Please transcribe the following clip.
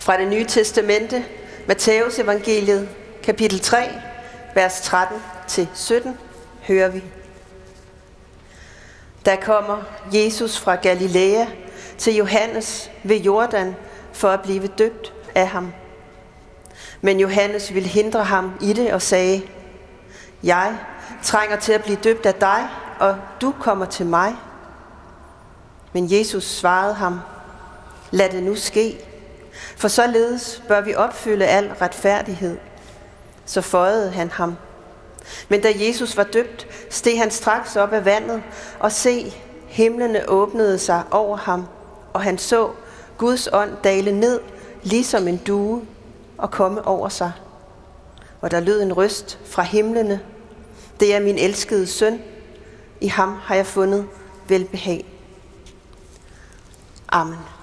Fra det nye testamente, Matthæus evangeliet, kapitel 3, vers 13-17, hører vi. Der kommer Jesus fra Galilea til Johannes ved Jordan for at blive døbt af ham. Men Johannes ville hindre ham i det og sagde, jeg trænger til at blive døbt af dig, og du kommer til mig. Men Jesus svarede ham, lad det nu ske, for således bør vi opfylde al retfærdighed. Så føjede han ham. Men da Jesus var døbt, steg han straks op af vandet, og se, himlene åbnede sig over ham, og han så Guds ånd dale ned, ligesom en due, og komme over sig. Og der lød en røst fra himlene, det er min elskede søn, i ham har jeg fundet velbehag. Amen.